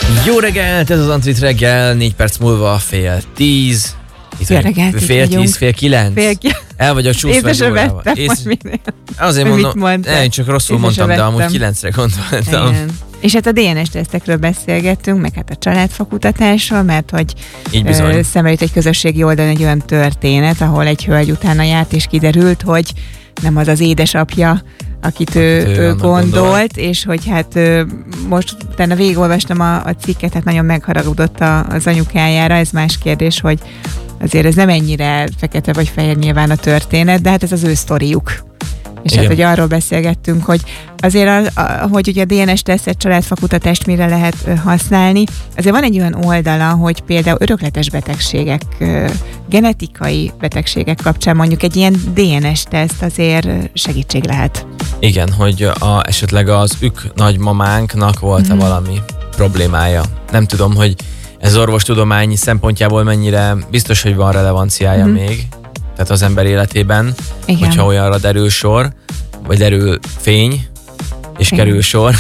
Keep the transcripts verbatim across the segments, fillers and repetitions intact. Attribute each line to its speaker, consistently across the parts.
Speaker 1: Jó reggelt, ez az Antrit reggel, négy perc múlva fél tíz.
Speaker 2: Jó reggelt,
Speaker 1: fél tíz, fél kilenc.
Speaker 2: Fél kilenc.
Speaker 1: El vagyok csúszva egy órával.
Speaker 2: Észre minden.
Speaker 1: Azért mondom, ne, én csak rosszul
Speaker 2: Észre
Speaker 1: mondtam, de
Speaker 2: vettem.
Speaker 1: amúgy kilencre gondoltam.
Speaker 2: Igen. És hát a dé en es tesztekről beszélgettünk, meg hát a családfakutatásról, mert hogy ö, szembe jut egy közösségi oldalon egy olyan történet, ahol egy hölgy utána járt, és kiderült, hogy nem az az édesapja, akit ő, ő, ő gondolt, gondolt, és hogy hát ö, most utána végigolvastam a, a cikket, hát nagyon megharagudott a, az anyukájára, ez más kérdés, hogy azért ez nem ennyire fekete vagy fehér nyilván a történet, de hát ez az ő sztoriuk. És igen. Hát, hogy arról beszélgettünk, hogy azért, a, a, hogy ugye a dé en es tesztet, családfakutatást mire lehet használni, azért van egy olyan oldala, hogy például örökletes betegségek, genetikai betegségek kapcsán mondjuk egy ilyen dé en es teszt azért segítség lehet.
Speaker 1: Igen, hogy a, esetleg az ük nagymamánknak volt-e mm. valami problémája. Nem tudom, hogy ez orvostudomány szempontjából mennyire biztos, hogy van relevanciája mm. még, tehát az ember életében, igen. hogyha olyanra derül sor, vagy derül fény, és igen. kerül sor.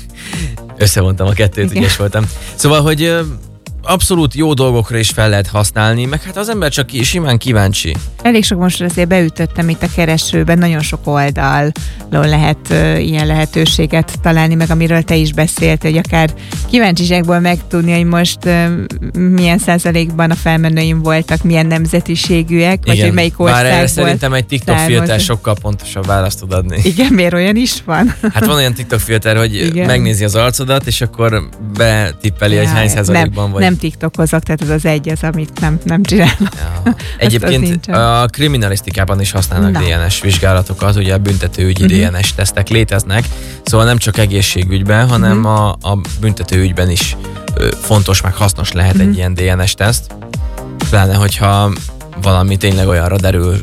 Speaker 1: Összevontam a kettőt, igen. ügyes voltam. Szóval, hogy abszolút jó dolgokra is fel lehet használni, meg hát az ember csak simán kíváncsi.
Speaker 2: Elég sok most azért beütöttem itt a keresőben, nagyon sok oldalról lehet uh, ilyen lehetőséget találni, meg amiről te is beszéltél, hogy akár kíváncsiságból megtudni, hogy most uh, milyen százalékban a felmenőim voltak, milyen nemzetiségűek, vagy
Speaker 1: igen.
Speaker 2: hogy melyik országból.
Speaker 1: Bár erre szerintem egy TikTok filter sokkal pontosabb választ tud adni.
Speaker 2: Igen, miért olyan is van?
Speaker 1: Hát van olyan TikTok filter, hogy igen. megnézi az arcodat, és akkor betippeli, ja, hogy hány százalékban
Speaker 2: nem,
Speaker 1: vagy.
Speaker 2: Nem tiktokozok, tehát az az egy az, amit nem, nem csinálok.
Speaker 1: Ja. Egyébként a kriminalisztikában is használnak Na. dé en es vizsgálatokat, ugye büntetőügyi uh-huh. dé en es tesztek léteznek, szóval nem csak egészségügyben, hanem uh-huh. a, a büntetőügyben is ö, fontos, meg hasznos lehet uh-huh. egy ilyen dé en es teszt. Pláne, hogyha valami tényleg olyanra derül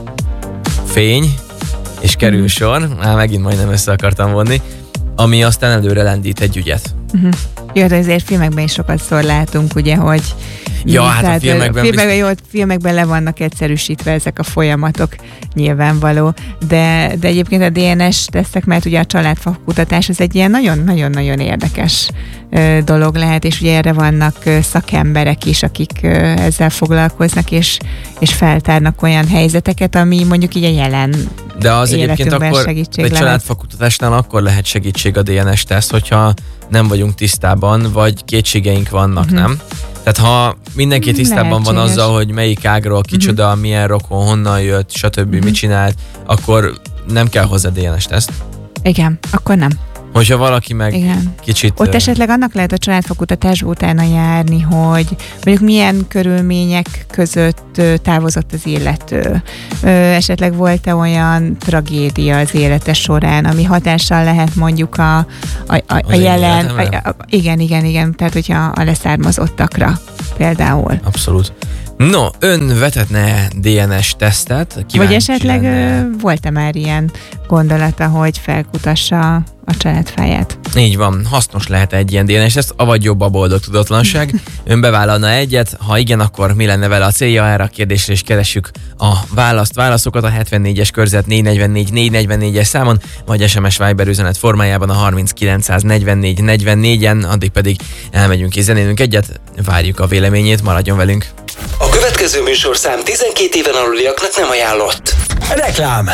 Speaker 1: fény, és kerül uh-huh. sor, á, megint majdnem össze akartam vonni, ami aztán előre lendít egy ügyet.
Speaker 2: Uh-huh. Jó, de azért filmekben is sokat szor látunk, ugye, hogy
Speaker 1: ja, hát a filmekben,
Speaker 2: filmekben, jó, filmekben le vannak egyszerűsítve ezek a folyamatok, nyilvánvaló, de, de egyébként a dé en es tesztek, mert ugye a családfakutatás az egy ilyen nagyon-nagyon-nagyon érdekes ö, dolog lehet, és ugye erre vannak ö, szakemberek is, akik ö, ezzel foglalkoznak, és, és feltárnak olyan helyzeteket, ami mondjuk így a jelen
Speaker 1: de az egyébként akkor egy családfakutatásnál akkor lehet segítség a dé en es teszt, hogyha nem vagyunk tisztában, vagy kétségeink vannak, uh-huh. nem? Tehát ha mindenki tisztában Lehetséges. van azzal, hogy melyik ágról, kicsoda, uh-huh. milyen rokon, honnan jött, stb. Uh-huh. mit csinált, akkor nem kell hozzá dé en es teszt.
Speaker 2: Igen, akkor nem.
Speaker 1: Hogyha valaki meg Igen. kicsit...
Speaker 2: Ott esetleg annak lehet a családfakutatásba utána járni, hogy mondjuk milyen körülmények között távozott az illető. Esetleg volt-e olyan tragédia az élete során, ami hatással lehet mondjuk a, a, a, a jelen... A, a, igen, igen, igen, tehát hogyha a leszármazottakra például.
Speaker 1: Abszolút. No, ön vetetne dé en es tesztet?
Speaker 2: Vagy esetleg lenne. volt-e már ilyen gondolata, hogy felkutassa a családfáját?
Speaker 1: Így van, hasznos lehet egy ilyen dé en es teszt, avagy jobb a boldog tudatlanság. Ön bevállalna egyet, ha igen, akkor mi lenne vele a célja? Erre a kérdésre is keressük a választ, válaszokat a hetvennégyes körzet négy negyvennégy négy negyvennégyes számon, vagy es em es Viber üzenet formájában a harminckilencszáznegyvennégy negyvennégyen, addig pedig elmegyünk és zenélünk egyet, várjuk a véleményét, maradjon velünk.
Speaker 3: A következő műsorszám tizenkét éven aluliaknak nem ajánlott. Reklám!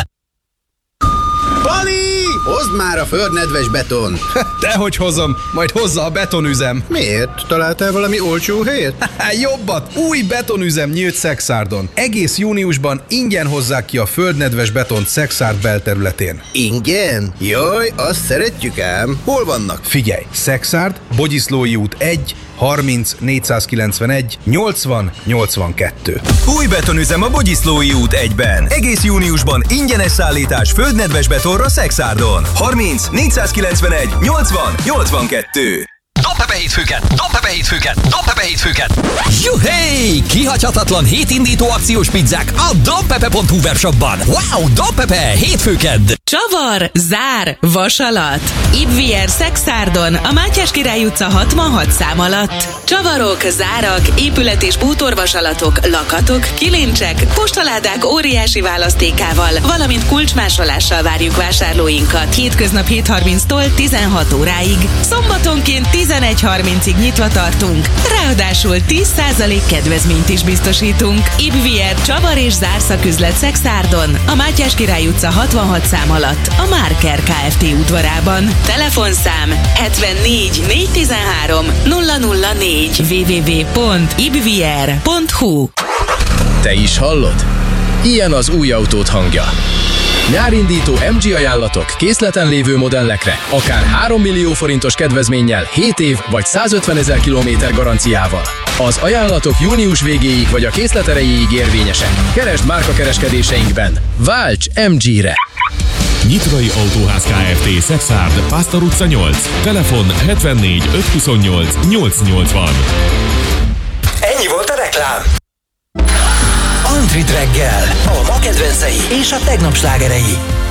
Speaker 4: Bali! Hozd már a földnedves beton!
Speaker 5: Dehogy hozom, majd hozza a betonüzem.
Speaker 4: Miért? Találtál valami olcsó helyet?
Speaker 5: Jobbat! Új betonüzem nyílt Szexárdon. Egész júniusban ingyen hozzák ki a földnedves betont Szexárd belterületén.
Speaker 4: Ingyen? Jaj, azt szeretjük ám. Hol vannak?
Speaker 5: Figyelj! Szexárd, Bogyiszlói út egy, harminc négyszázkilencvenegy nyolcvan nyolcvankettő.
Speaker 3: Új betonüzem a Bogyiszlói út egyben. Egész júniusban ingyenes szállítás földnedves betonra Szexárdon. harminc négyszázkilencvenegy nyolcvan nyolcvankettő.
Speaker 6: Dobd be hétfőket! Dobd be hétfőket! Dobd be hétfőket! Juhé! Kihagyhatatlan hétindító akciós pizzák a dobpepe pont hu webshopban. Wow! Dobpepe! Hétfőked!
Speaker 7: Csavar, zár, vasalat. Ibvier Szexárdon, a Mátyás Király utca hatvanhat szám alatt. Csavarok, zárak, épület- és bútorvasalatok, lakatok, kilincsek, postaládák óriási választékával, valamint kulcsmásolással várjuk vásárlóinkat. Hétköznap hét harminctól tizenhat óráig. Szombatonként tizenegy harmincig nyitva tartunk. Ráadásul tíz százalék kedvezményt is biztosítunk. Ibvier Csavar és zárszaküzlet Szexárdon, a Mátyás Király utca hatvanhat szám alatt, a Márker Kft. Udvarában. Telefonszám hetvennégy négyszáztizenhárom nulla nulla négy w w w pont ibvier pont h u.
Speaker 8: Te is hallod? Ilyen az új autód hangja. Nyárindító em gé ajánlatok készleten lévő modellekre, akár három millió forintos kedvezménnyel, hét év vagy százötvenezer kilométer garanciával. Az ajánlatok június végéig vagy a készlet erejéig érvényesek. Keresd márkakereskedéseinkben. Válts em gére!
Speaker 9: Nyitrai Autóház Kft. Szexárd, Pásztor utca nyolc. Telefon hetvennégy ötszázhuszonnyolc nyolcszáznyolcvan.
Speaker 6: Ennyi volt a reklám. Antrid reggel, a ma kedvencei és a tegnap slágerei.